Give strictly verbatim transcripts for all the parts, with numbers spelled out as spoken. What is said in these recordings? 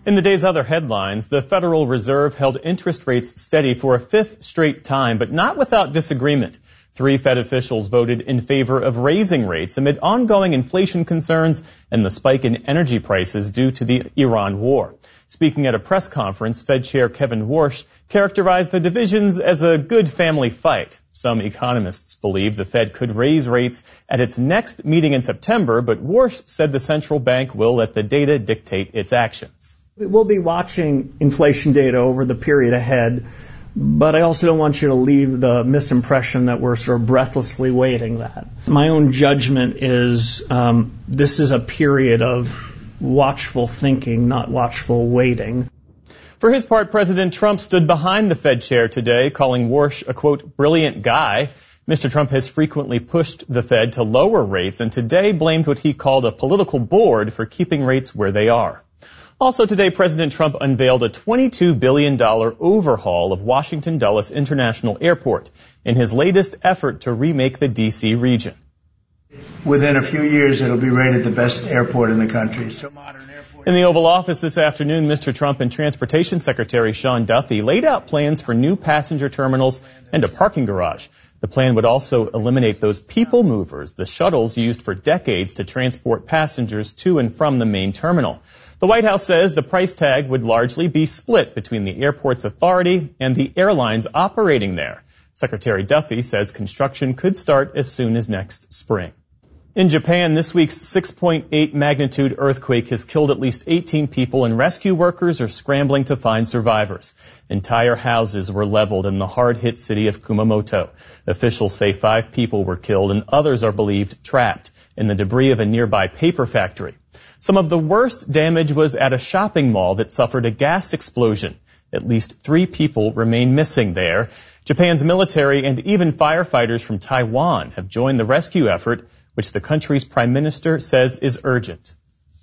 In the day's other headlines, the Federal Reserve held interest rates steady for a fifth straight time, but not without disagreement. Three Fed officials voted in favor of raising rates amid ongoing inflation concerns and the spike in energy prices due to the Iran war. Speaking at a press conference, Fed Chair Kevin Warsh characterized the divisions as a good family fight. Some economists believe the Fed could raise rates at its next meeting in September, but Warsh said the central bank will let the data dictate its actions. We'll be watching inflation data over the period ahead, but I also don't want you to leave the misimpression that we're sort of breathlessly waiting that. My own judgment is um, this is a period of watchful thinking, not watchful waiting. For his part, President Trump stood behind the Fed chair today, calling Warsh a, quote, brilliant guy. Mister Trump has frequently pushed the Fed to lower rates and today blamed what he called a political board for keeping rates where they are. Also today, President Trump unveiled a twenty-two billion dollars overhaul of Washington Dulles International Airport in his latest effort to remake the D C region. Within a few years, it'll be rated the best airport in the country. So modern airport. In the Oval Office this afternoon, Mister Trump and Transportation Secretary Sean Duffy laid out plans for new passenger terminals and a parking garage. The plan would also eliminate those people movers, the shuttles used for decades to transport passengers to and from the main terminal. The White House says the price tag would largely be split between the airport's authority and the airlines operating there. Secretary Duffy says construction could start as soon as next spring. In Japan, this week's six point eight magnitude earthquake has killed at least eighteen people, and rescue workers are scrambling to find survivors. Entire houses were leveled in the hard-hit city of Kumamoto. Officials say five people were killed and others are believed trapped in the debris of a nearby paper factory. Some of the worst damage was at a shopping mall that suffered a gas explosion. At least three people remain missing there. Japan's military and even firefighters from Taiwan have joined the rescue effort, which the country's prime minister says is urgent.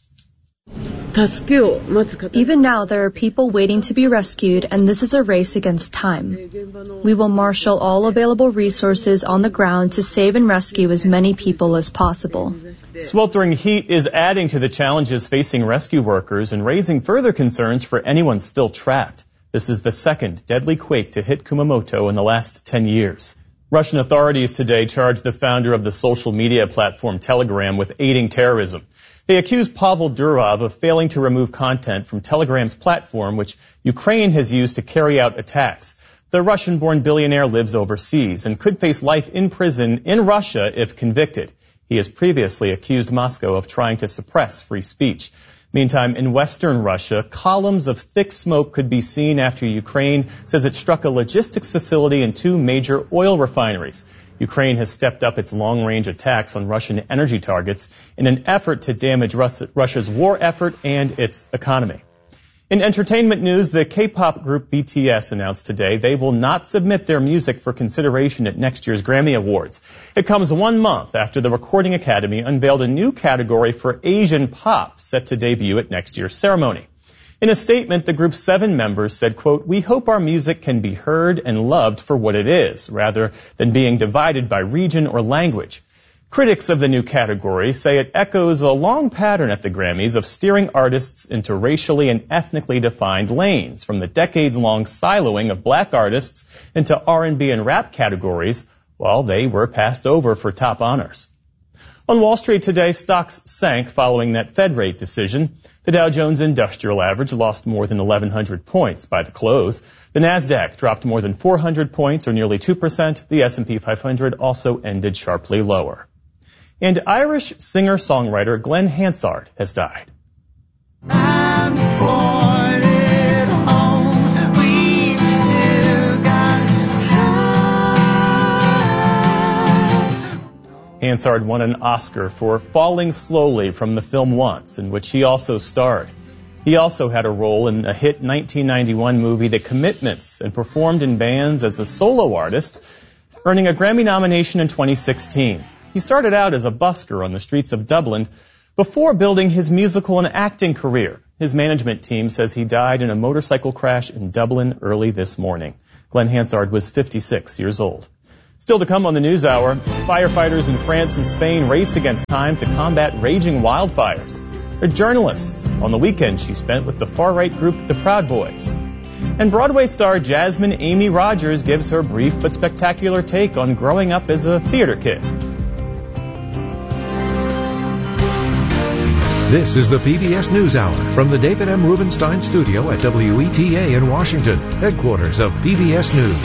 Even now, there are people waiting to be rescued, and this is a race against time. We will marshal all available resources on the ground to save and rescue as many people as possible. Sweltering heat is adding to the challenges facing rescue workers and raising further concerns for anyone still trapped. This is the second deadly quake to hit Kumamoto in the last ten years. Russian authorities today charged the founder of the social media platform Telegram with aiding terrorism. They accused Pavel Durov of failing to remove content from Telegram's platform, which Ukraine has used to carry out attacks. The Russian-born billionaire lives overseas and could face life in prison in Russia if convicted. He has previously accused Moscow of trying to suppress free speech. Meantime, in western Russia, columns of thick smoke could be seen after Ukraine says it struck a logistics facility and two major oil refineries. Ukraine has stepped up its long-range attacks on Russian energy targets in an effort to damage Russia's war effort and its economy. In entertainment news, the K-pop group B T S announced today they will not submit their music for consideration at next year's Grammy Awards. It comes one month after the Recording Academy unveiled a new category for Asian pop set to debut at next year's ceremony. In a statement, the group's seven members said, quote, "We hope our music can be heard and loved for what it is, rather than being divided by region or language." Critics of the new category say it echoes a long pattern at the Grammys of steering artists into racially and ethnically defined lanes, from the decades-long siloing of black artists into R and B and rap categories, while they were passed over for top honors. On Wall Street today, stocks sank following that Fed rate decision. The Dow Jones Industrial Average lost more than eleven hundred points by the close. The Nasdaq dropped more than four hundred points, or nearly two percent. The S and P five hundred also ended sharply lower. And Irish singer-songwriter Glenn Hansard has died. I'm at home. We've still got time. Hansard won an Oscar for Falling Slowly from the film Once, in which he also starred. He also had a role in a hit nineteen ninety-one movie, The Commitments, and performed in bands as a solo artist, earning a Grammy nomination in twenty sixteen. He started out as a busker on the streets of Dublin before building his musical and acting career. His management team says he died in a motorcycle crash in Dublin early this morning. Glenn Hansard was fifty-six years old. Still to come on the News Hour, firefighters in France and Spain race against time to combat raging wildfires. A journalist. On the weekend she spent with the far-right group The Proud Boys. And Broadway star Jasmine Amy Rogers gives her brief but spectacular take on growing up as a theater kid. This is the P B S NewsHour from the David M. Rubenstein studio at W E T A in Washington, headquarters of P B S News.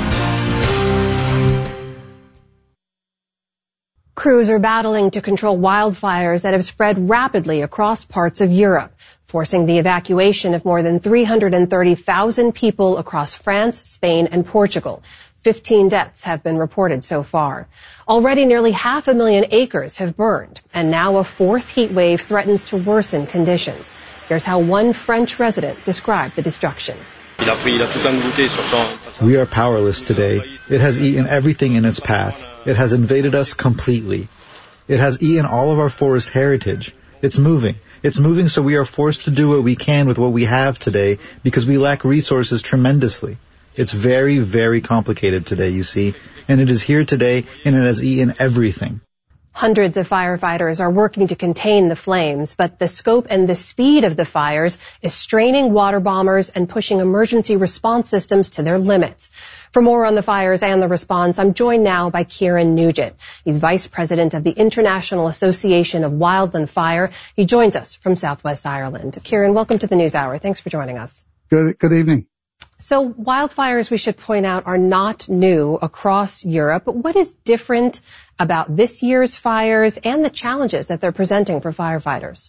Crews are battling to control wildfires that have spread rapidly across parts of Europe, forcing the evacuation of more than three hundred thirty thousand people across France, Spain, and Portugal. Fifteen deaths have been reported so far. Already nearly half a million acres have burned, and now a fourth heat wave threatens to worsen conditions. Here's how one French resident described the destruction. We are powerless today. It has eaten everything in its path. It has invaded us completely. It has eaten all of our forest heritage. It's moving. It's moving, so we are forced to do what we can with what we have today because we lack resources tremendously. It's very, very complicated today, you see, and it is here today, and it has eaten everything. Hundreds of firefighters are working to contain the flames, but the scope and the speed of the fires is straining water bombers and pushing emergency response systems to their limits. For more on the fires and the response, I'm joined now by Kieran Nugent. He's Vice President of the International Association of Wildland Fire. He joins us from Southwest Ireland. Kieran, welcome to the NewsHour. Thanks for joining us. Good, good evening. So wildfires, we should point out, are not new across Europe. But what is different about this year's fires and the challenges that they're presenting for firefighters?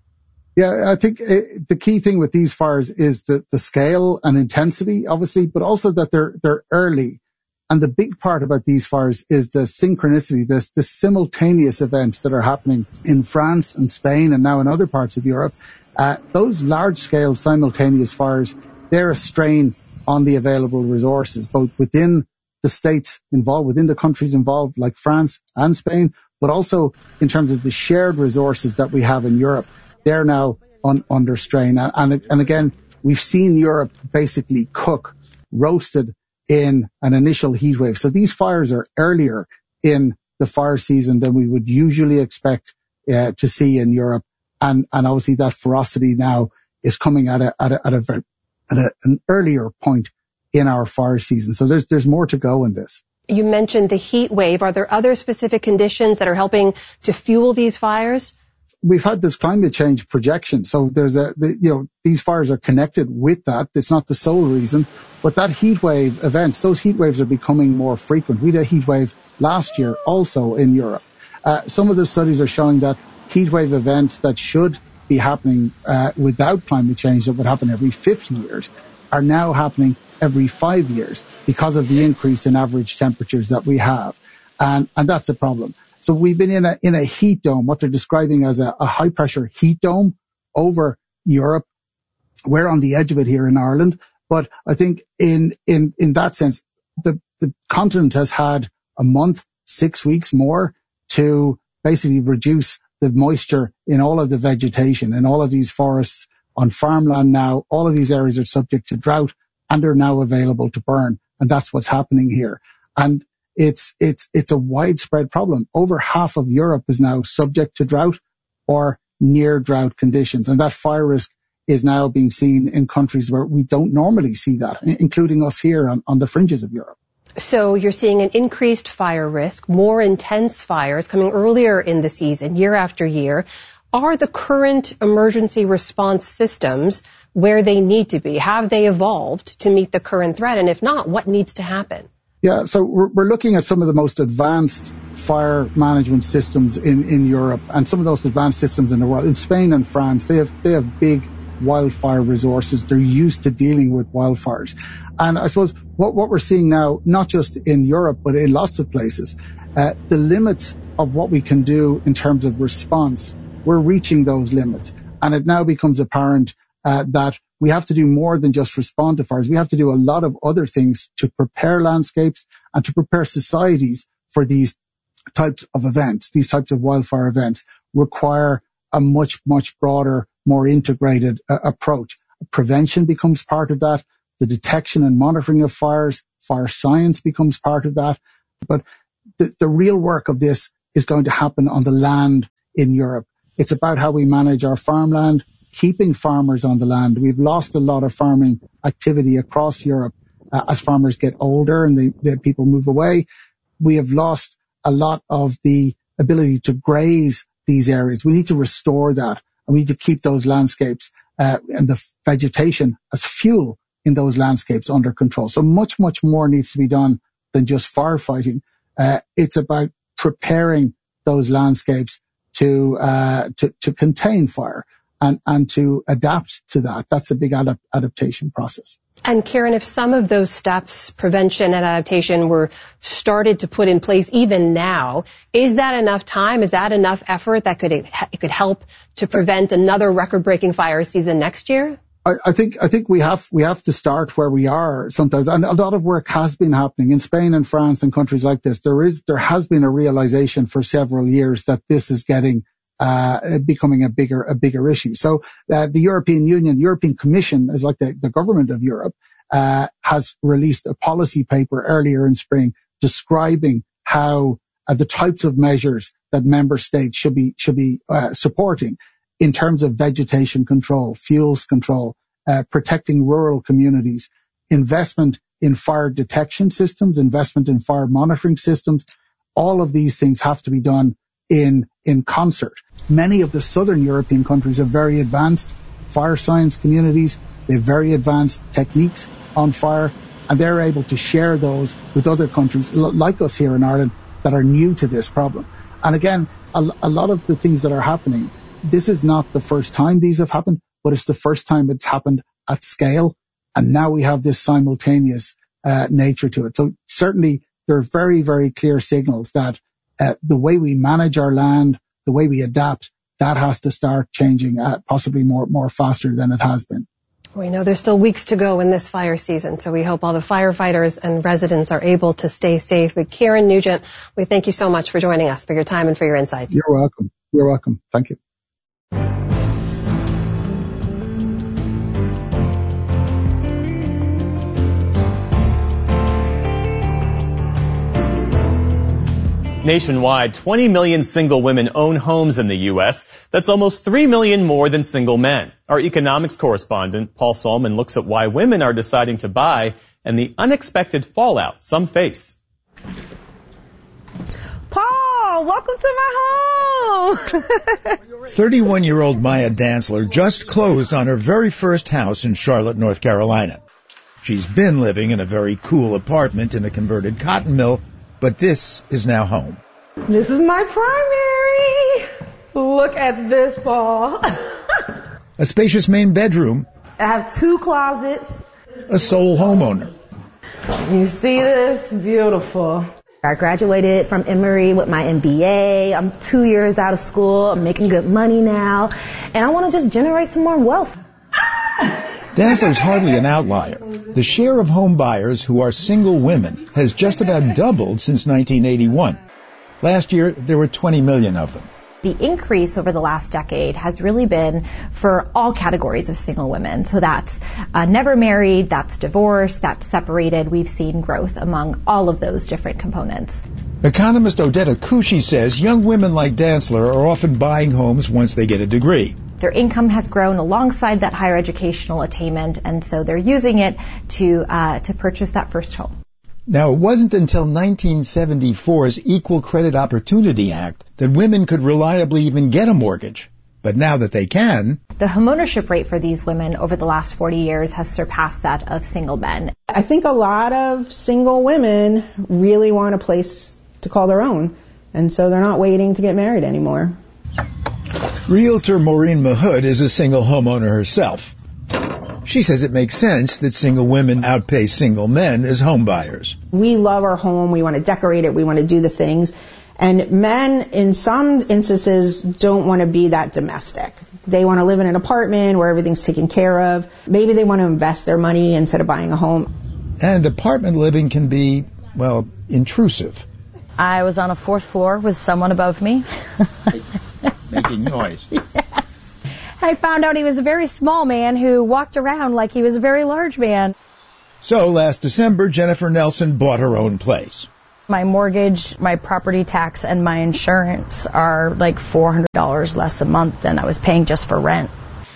Yeah, I think it, the key thing with these fires is the, the scale and intensity, obviously, but also that they're they're early. And the big part about these fires is the synchronicity, this the simultaneous events that are happening in France and Spain and now in other parts of Europe. Uh, those large-scale simultaneous fires, they're a strain on the available resources, both within the states involved, within the countries involved, like France and Spain, but also in terms of the shared resources that we have in Europe. They're now on, under strain. And, and, and again, we've seen Europe basically cook, roasted in an initial heat wave. So these fires are earlier in the fire season than we would usually expect uh, to see in Europe. And, and obviously that ferocity now is coming at a, at a, at a very, at a, an earlier point in our fire season. So there's there's more to go in this. You mentioned the heat wave. Are there other specific conditions that are helping to fuel these fires? We've had this climate change projection. So there's a, the, you know, these fires are connected with that. It's not the sole reason, but that heat wave events, those heat waves are becoming more frequent. We had a heat wave last year also in Europe. Uh, some of the studies are showing that heat wave events that should be happening uh, without climate change, that would happen every fifty years, are now happening every five years because of the increase in average temperatures that we have. And, and that's a problem. So we've been in a, in a heat dome, what they're describing as a, a high pressure heat dome over Europe. We're on the edge of it here in Ireland. But I think in, in, in that sense, the, the continent has had a month, six weeks more to basically reduce the moisture in all of the vegetation and all of these forests on farmland now. All of these areas are subject to drought and are now available to burn. And that's what's happening here. And it's, it's, it's a widespread problem. Over half of Europe is now subject to drought or near drought conditions. And that fire risk is now being seen in countries where we don't normally see that, including us here on, on the fringes of Europe. So you're seeing an increased fire risk, more intense fires coming earlier in the season, year after year. Are the current emergency response systems where they need to be? Have they evolved to meet the current threat? And if not, what needs to happen? Yeah, so we're, we're looking at some of the most advanced fire management systems in, in Europe and some of those advanced systems in the world. In Spain and France, they have they have big wildfire resources. They're used to dealing with wildfires. And I suppose what, what we're seeing now, not just in Europe, but in lots of places, uh, the limits of what we can do in terms of response, we're reaching those limits. And it now becomes apparent uh, that we have to do more than just respond to fires. We have to do a lot of other things to prepare landscapes and to prepare societies for these types of events. These types of wildfire events require a much, much broader, more integrated uh, approach. Prevention becomes part of that. The detection and monitoring of fires, fire science becomes part of that. But the, the real work of this is going to happen on the land in Europe. It's about how we manage our farmland, keeping farmers on the land. We've lost a lot of farming activity across Europe uh, as farmers get older and the, the people move away. We have lost a lot of the ability to graze these areas. We need to restore that, and we need to keep those landscapes uh, and the vegetation as fuel in those landscapes under control. So much, much more needs to be done than just firefighting. Uh, it's about preparing those landscapes to uh, to, to contain fire and, and to adapt to that. That's a big adap- adaptation process. And Karen, if some of those steps, prevention and adaptation, were started to put in place even now, is that enough time? Is that enough effort that could it could help to prevent another record-breaking fire season next year? I, I think I think we have we have to start where we are sometimes, and a lot of work has been happening in Spain and France and countries like this. There is there has been a realization for several years that this is getting uh becoming a bigger a bigger issue. So uh, the European Union, the European Commission, is like the, the government of Europe, uh has released a policy paper earlier in spring describing how uh, the types of measures that member states should be should be uh, supporting in terms of vegetation control, fuels control, uh, protecting rural communities, investment in fire detection systems, investment in fire monitoring systems. All of these things have to be done in in concert. Many of the southern European countries have very advanced fire science communities. They have very advanced techniques on fire, and they're able to share those with other countries like us here in Ireland that are new to this problem. And again, a, a lot of the things that are happening, this is not the first time these have happened, but it's the first time it's happened at scale, and now we have this simultaneous uh, nature to it. So certainly there are very, very clear signals that Uh, the way we manage our land, the way we adapt, that has to start changing uh, possibly more more faster than it has been. We know there's still weeks to go in this fire season, so we hope all the firefighters and residents are able to stay safe. But Karen Nugent, we thank you so much for joining us, for your time and for your insights. You're welcome. You're welcome. Thank you. Nationwide, twenty million single women own homes in the U S. That's almost three million more than single men. Our economics correspondent, Paul Solman, looks at why women are deciding to buy and the unexpected fallout some face. Paul, welcome to my home. thirty-one-year-old Maya Dantzler just closed on her very first house in Charlotte, North Carolina. She's been living in a very cool apartment in a converted cotton mill, but this is now home. This is my primary. Look at this, Paul. A spacious main bedroom. I have two closets. A sole homeowner. You see this? Beautiful. I graduated from Emory with my M B A. I'm two years out of school. I'm making good money now. And I want to just generate some more wealth. Dantzler's hardly an outlier. The share of home buyers who are single women has just about doubled since nineteen eighty-one. Last year, there were twenty million of them. The increase over the last decade has really been for all categories of single women. So that's uh, never married, that's divorced, that's separated. We've seen growth among all of those different components. Economist Odetta Kushi says young women like Dantzler are often buying homes once they get a degree. Their income has grown alongside that higher educational attainment, and so they're using it to uh, to purchase that first home. Now, it wasn't until nineteen seventy-four's Equal Credit Opportunity Act that women could reliably even get a mortgage. But now that they can... The homeownership rate for these women over the last forty years has surpassed that of single men. I think a lot of single women really want a place to call their own, and so they're not waiting to get married anymore. Realtor Maureen Mahood is a single homeowner herself. She says it makes sense that single women outpay single men as home buyers. We love our home. We want to decorate it. We want to do the things. And men, in some instances, don't want to be that domestic. They want to live in an apartment where everything's taken care of. Maybe they want to invest their money instead of buying a home. And apartment living can be, well, intrusive. I was on a fourth floor with someone above me. Making noise. Yes. I found out he was a very small man who walked around like he was a very large man. So last December, Jennifer Nelson bought her own place. My mortgage, my property tax, and my insurance are like four hundred dollars less a month than I was paying just for rent.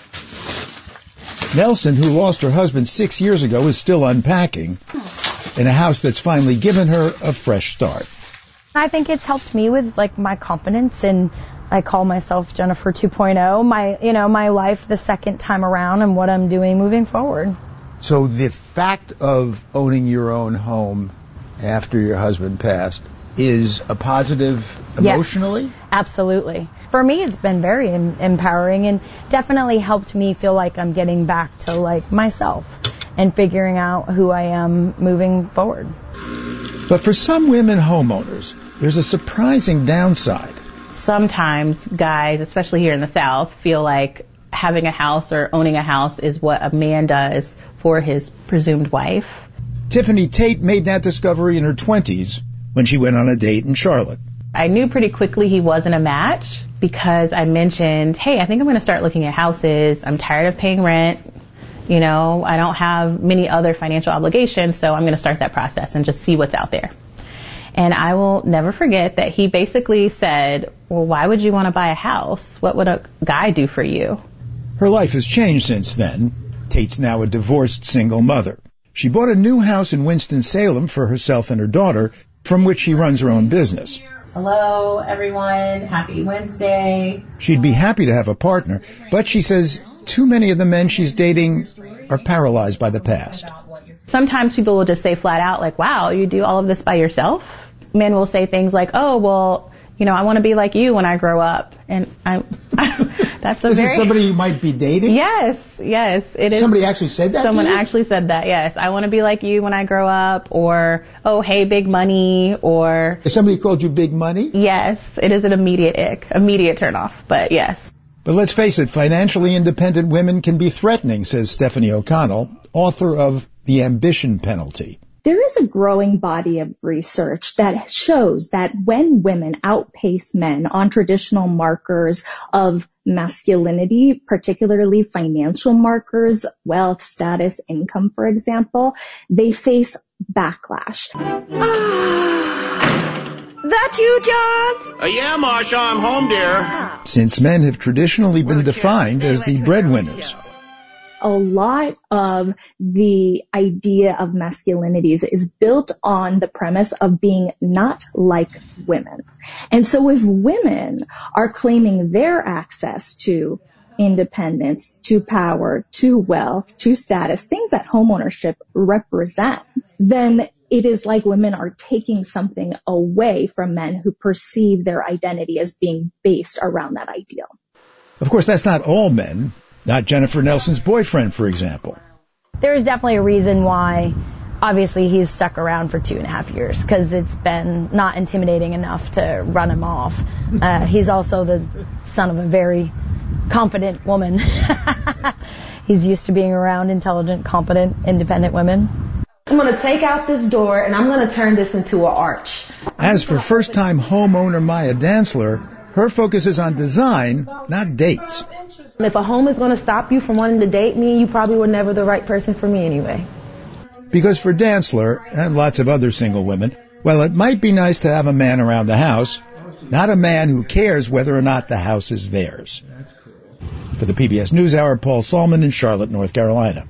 Nelson, who lost her husband six years ago, is still unpacking in a house that's finally given her a fresh start. I think it's helped me with like my confidence, and I call myself Jennifer two point oh, my, you know, my life the second time around and what I'm doing moving forward. So the fact of owning your own home after your husband passed is a positive emotionally? Yes, absolutely. For me, it's been very em- empowering and definitely helped me feel like I'm getting back to like myself and figuring out who I am moving forward. But for some women homeowners, there's a surprising downside. Sometimes guys, especially here in the South, feel like having a house or owning a house is what a man does for his presumed wife. Tiffany Tate made that discovery in her twenties when she went on a date in Charlotte. I knew pretty quickly he wasn't a match because I mentioned, hey, I think I'm going to start looking at houses. I'm tired of paying rent. You know, I don't have many other financial obligations, so I'm going to start that process and just see what's out there. And I will never forget that he basically said, well, why would you want to buy a house? What would a guy do for you? Her life has changed since then. Tate's now a divorced single mother. She bought a new house in Winston-Salem for herself and her daughter, from which she runs her own business. Hello, everyone. Happy Wednesday. She'd be happy to have a partner, but she says too many of the men she's dating are paralyzed by the past. Sometimes people will just say flat out, like, wow, you do all of this by yourself? Men will say things like, oh, well, you know, I want to be like you when I grow up. And I, that's a this very... is somebody you might be dating? Yes, yes. It is. Somebody actually said that Someone to you? actually said that, yes. I want to be like you when I grow up, or, oh, hey, big money, or... Has somebody called you big money? Yes, it is an immediate ick, immediate turnoff, but yes. But let's face it, financially independent women can be threatening, says Stephanie O'Connell, author of The Ambition Penalty. There is a growing body of research that shows that when women outpace men on traditional markers of masculinity, particularly financial markers, wealth, status, income, for example, they face backlash. That you, John? Uh, yeah, Marsha, I'm home, dear. Since men have traditionally been defined as the breadwinners. A lot of the idea of masculinities is built on the premise of being not like women. And so if women are claiming their access to independence, to power, to wealth, to status, things that homeownership represents, then it is like women are taking something away from men who perceive their identity as being based around that ideal. Of course, that's not all men. Not Jennifer Nelson's boyfriend, for example. There's definitely a reason why, obviously, he's stuck around for two and a half years, because it's been not intimidating enough to run him off. Uh, he's also the son of a very confident woman. He's used to being around intelligent, competent, independent women. I'm going to take out this door, and I'm going to turn this into an arch. As for first-time homeowner Maya Dantzler, her focus is on design, not dates. If a home is going to stop you from wanting to date me, you probably were never the right person for me anyway. Because for Dantzler, and lots of other single women, well, it might be nice to have a man around the house, not a man who cares whether or not the house is theirs. For the P B S NewsHour, Paul Salman in Charlotte, North Carolina.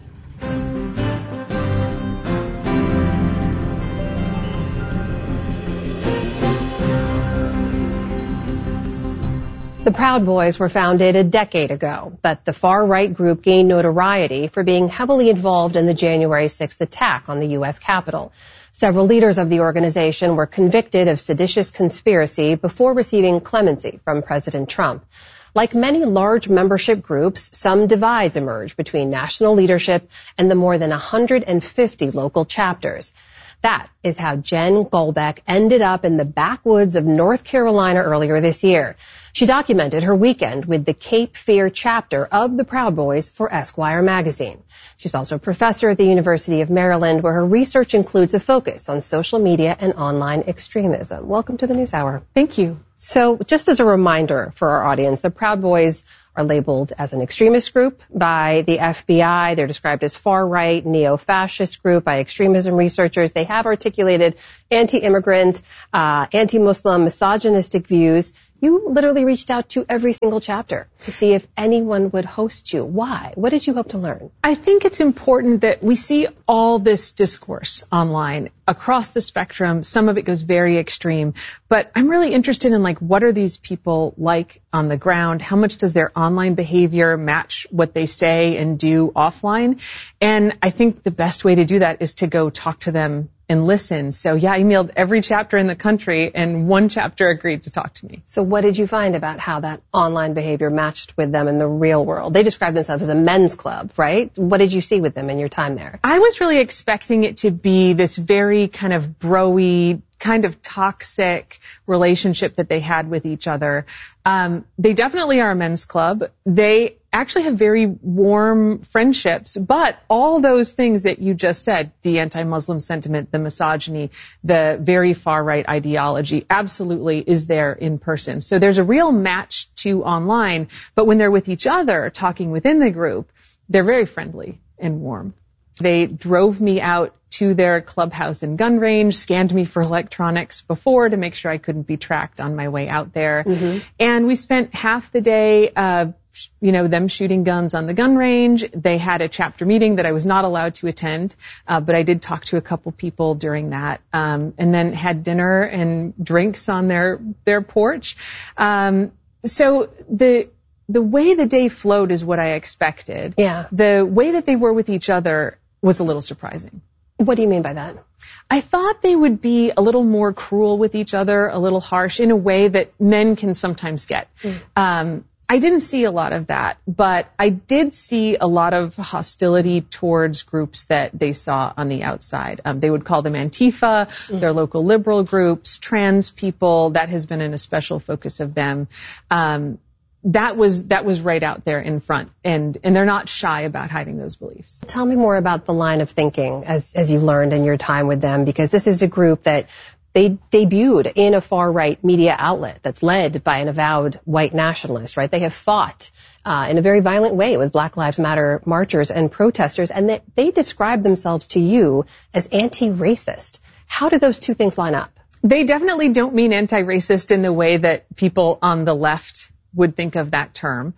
The Proud Boys were founded a decade ago, but the far-right group gained notoriety for being heavily involved in the January sixth attack on the U S Capitol. Several leaders of the organization were convicted of seditious conspiracy before receiving clemency from President Trump. Like many large membership groups, some divides emerge between national leadership and the more than one hundred fifty local chapters. That is how Jen Golbeck ended up in the backwoods of North Carolina earlier this year. She documented her weekend with the Cape Fear chapter of the Proud Boys for Esquire magazine. She's also a professor at the University of Maryland, where her research includes a focus on social media and online extremism. Welcome to the NewsHour. Thank you. So just as a reminder for our audience, the Proud Boys are labeled as an extremist group by the F B I. They're described as far-right, neo-fascist group by extremism researchers. They have articulated anti-immigrant, uh, anti-Muslim, misogynistic views. You literally reached out to every single chapter to see if anyone would host you. Why? What did you hope to learn? I think it's important that we see all this discourse online across the spectrum. Some of it goes very extreme, but I'm really interested in, like, what are these people like on the ground? How much does their online behavior match what they say and do offline? And I think the best way to do that is to go talk to them and listen. So yeah, I emailed every chapter in the country, and one chapter agreed to talk to me. So what did you find about how that online behavior matched with them in the real world? They describe themselves as a men's club, right? What did you see with them in your time there? I was really expecting it to be this very kind of bro-y, kind of toxic relationship that they had with each other. Um, they definitely are a men's club. They actually have very warm friendships, but all those things that you just said, the anti-Muslim sentiment, the misogyny, the very far-right ideology, absolutely is there in person. So there's a real match to online, but when they're with each other, talking within the group, they're very friendly and warm. They drove me out to their clubhouse and gun range, scanned me for electronics before to make sure I couldn't be tracked on my way out there. Mm-hmm. And we spent half the day, uh, you know, them shooting guns on the gun range. They had a chapter meeting that I was not allowed to attend, uh, but I did talk to a couple people during that, um, and then had dinner and drinks on their, their porch. Um, so the, the way the day flowed is what I expected. Yeah. The way that they were with each other was a little surprising. What do you mean by that? I thought they would be a little more cruel with each other, a little harsh in a way that men can sometimes get. Mm. Um, I didn't see a lot of that, but I did see a lot of hostility towards groups that they saw on the outside. Um, they would call them Antifa, mm. their local liberal groups, trans people. That has been an especial focus of them. Um, That was, that was right out there in front, and, and they're not shy about hiding those beliefs. Tell me more about the line of thinking as, as you learned in your time with them, because this is a group that they debuted in a far-right media outlet that's led by an avowed white nationalist, right? They have fought, uh, in a very violent way with Black Lives Matter marchers and protesters, and that they describe themselves to you as anti-racist. How do those two things line up? They definitely don't mean anti-racist in the way that people on the left would think of that term.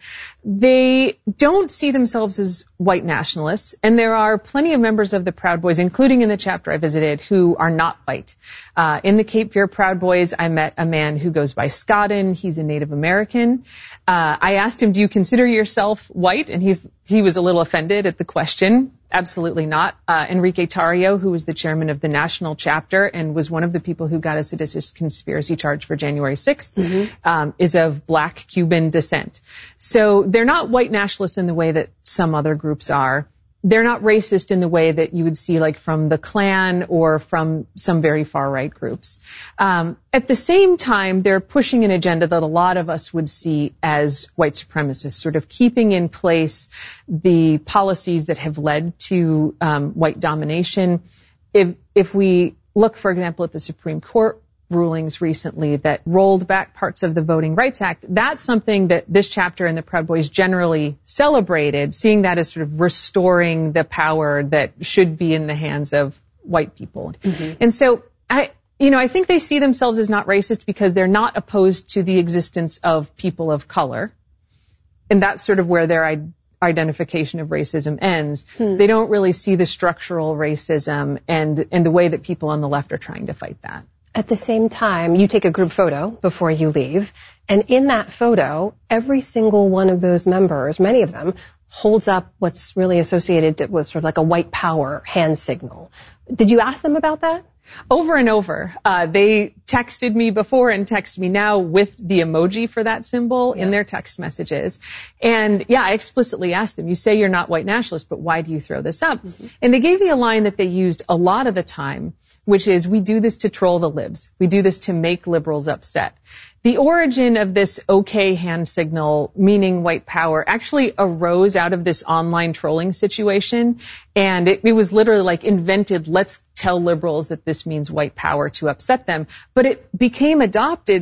They don't see themselves as white nationalists, and there are plenty of members of the Proud Boys, including in the chapter I visited, who are not white. Uh, in the Cape Fear Proud Boys, I met a man who goes by Scottin. He's a Native American. Uh, I asked him, do you consider yourself white? And he's he was a little offended at the question. Absolutely not. Uh, Enrique Tarrio, who was the chairman of the national chapter and was one of the people who got a seditious conspiracy charge for January sixth, mm-hmm. um, is of black Cuban descent. So they're not white nationalists in the way that some other groups are. They're not racist in the way that you would see, like, from the Klan or from some very far-right groups. Um, at the same time, they're pushing an agenda that a lot of us would see as white supremacists, sort of keeping in place the policies that have led to um, white domination. If, if we look, for example, at the Supreme Court rulings recently that rolled back parts of the Voting Rights Act, that's something that this chapter and the Proud Boys generally celebrated, seeing that as sort of restoring the power that should be in the hands of white people. Mm-hmm. And so I, you know, I think they see themselves as not racist because they're not opposed to the existence of people of color. And that's sort of where their I- identification of racism ends. Hmm. They don't really see the structural racism and, and the way that people on the left are trying to fight that. At the same time, you take a group photo before you leave, and in that photo, every single one of those members, many of them, holds up what's really associated with sort of like a white power hand signal. Did you ask them about that? Over and over. Uh, they texted me before and text me now with the emoji for that symbol yeah. in their text messages. And yeah, I explicitly asked them, you say you're not white nationalist, but why do you throw this up? Mm-hmm. And they gave me a line that they used a lot of the time, which is, we do this to troll the libs. We do this to make liberals upset. The origin of this okay hand signal, meaning white power, actually arose out of this online trolling situation. And it, it was literally like invented, let's tell liberals that this means white power to upset them. But it became adopted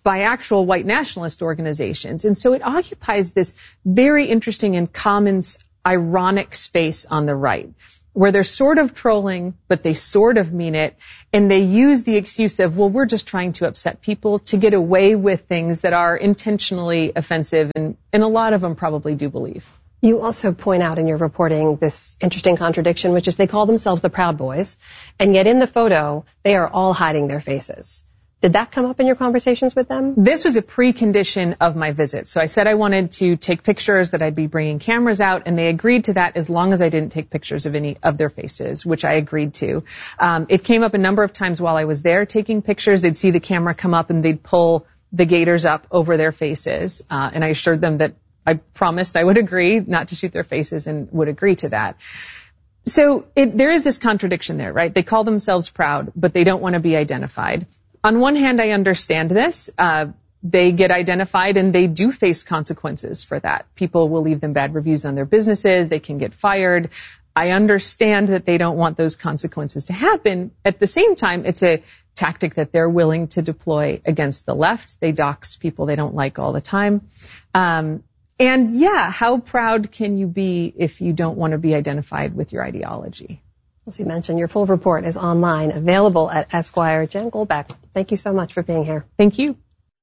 by actual white nationalist organizations. And so it occupies this very interesting and common ironic space on the right, where they're sort of trolling, but they sort of mean it, and they use the excuse of, well, we're just trying to upset people to get away with things that are intentionally offensive, and, and a lot of them probably do believe. You also point out in your reporting this interesting contradiction, which is they call themselves the Proud Boys, and yet in the photo, they are all hiding their faces. Did that come up in your conversations with them? This was a precondition of my visit. So I said I wanted to take pictures, that I'd be bringing cameras out, and they agreed to that as long as I didn't take pictures of any of their faces, which I agreed to. Um, it came up a number of times while I was there taking pictures. They'd see the camera come up and they'd pull the gaiters up over their faces. Uh, and I assured them that I promised I would agree not to shoot their faces and would agree to that. So it, there is this contradiction there, right? They call themselves proud, but they don't want to be identified. On one hand, I understand this. Uh, they get identified and they do face consequences for that. People will leave them bad reviews on their businesses. They can get fired. I understand that they don't want those consequences to happen. At the same time, it's a tactic that they're willing to deploy against the left. They dox people they don't like all the time. Um, and yeah, how proud can you be if you don't want to be identified with your ideology? As you mentioned, your full report is online, available at Esquire. Jen Goldbeck, thank you so much for being here. Thank you.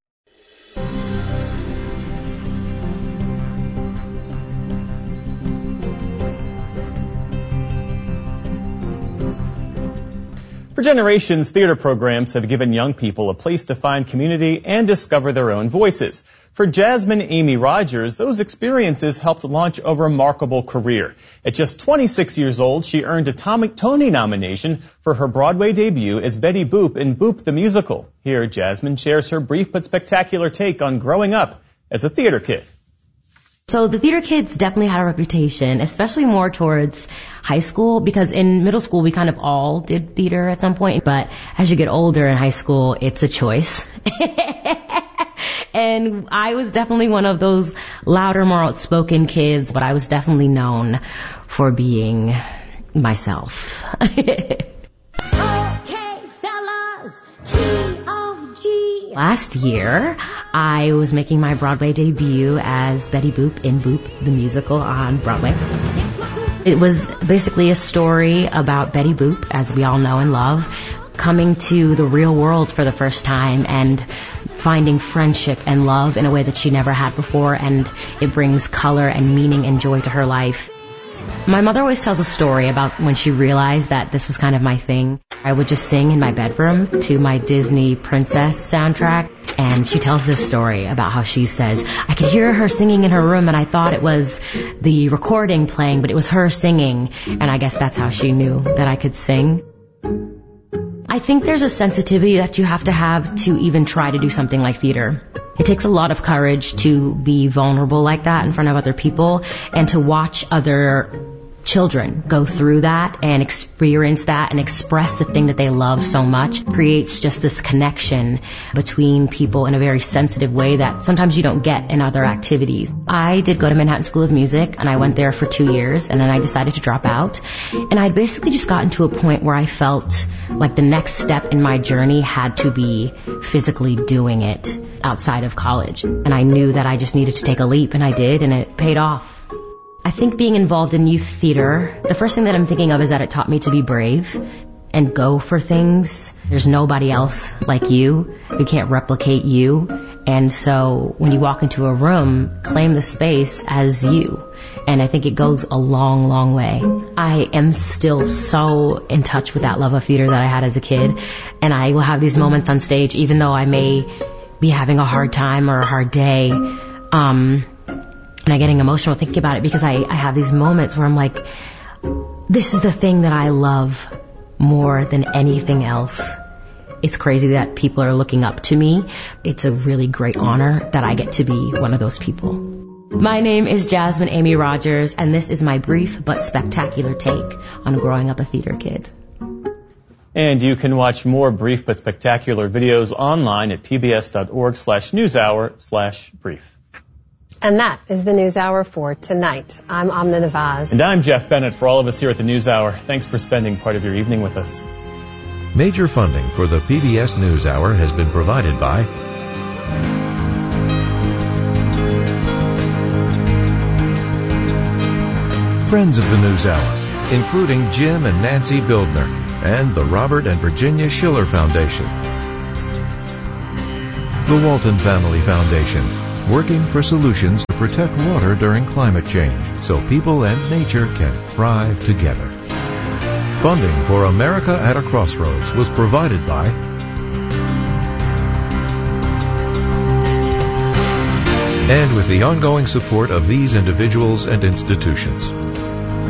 For generations, theater programs have given young people a place to find community and discover their own voices. For Jasmine Amy Rogers, those experiences helped launch a remarkable career. At just twenty-six years old, she earned a Tony nomination for her Broadway debut as Betty Boop in Boop the Musical. Here, Jasmine shares her brief but spectacular take on growing up as a theater kid. So the theater kids definitely had a reputation, especially more towards high school, because in middle school we kind of all did theater at some point, but as you get older in high school, it's a choice. And I was definitely one of those louder, more outspoken kids, but I was definitely known for being myself. Okay, fellas, G O G. Last year, I was making my Broadway debut as Betty Boop in Boop the Musical on Broadway. It was basically a story about Betty Boop, as we all know and love, coming to the real world for the first time and finding friendship and love in a way that she never had before, and it brings color and meaning and joy to her life. My mother always tells a story about when she realized that this was kind of my thing. I would just sing in my bedroom to my Disney Princess soundtrack, and she tells this story about how she says, I could hear her singing in her room and I thought it was the recording playing, but it was her singing, and I guess that's how she knew that I could sing. I think there's a sensitivity that you have to have to even try to do something like theater. It takes a lot of courage to be vulnerable like that in front of other people, and to watch other children go through that and experience that and express the thing that they love so much creates just this connection between people in a very sensitive way that sometimes you don't get in other activities. I did go to Manhattan School of Music, and I went there for two years, and then I decided to drop out. And I'd basically just gotten to a point where I felt like the next step in my journey had to be physically doing it outside of college. And I knew that I just needed to take a leap, and I did, and it paid off. I think being involved in youth theater, the first thing that I'm thinking of is that it taught me to be brave and go for things. There's nobody else like you who can't replicate you. And so when you walk into a room, claim the space as you. And I think it goes a long, long way. I am still so in touch with that love of theater that I had as a kid. And I will have these moments on stage, even though I may be having a hard time or a hard day. Um... And I'm getting emotional thinking about it, because I, I have these moments where I'm like, this is the thing that I love more than anything else. It's crazy that people are looking up to me. It's a really great honor that I get to be one of those people. My name is Jasmine Amy Rogers, and this is my brief but spectacular take on growing up a theater kid. And you can watch more brief but spectacular videos online at pbs.org slash newshour slash brief. And that is the NewsHour for tonight. I'm Amna Nawaz. And I'm Jeff Bennett. For all of us here at the NewsHour, thanks for spending part of your evening with us. Major funding for the P B S NewsHour has been provided by Friends of the NewsHour, including Jim and Nancy Bildner, and the Robert and Virginia Schiller Foundation. The Walton Family Foundation, working for solutions to protect water during climate change so people and nature can thrive together. Funding for America at a Crossroads was provided by and with the ongoing support of these individuals and institutions.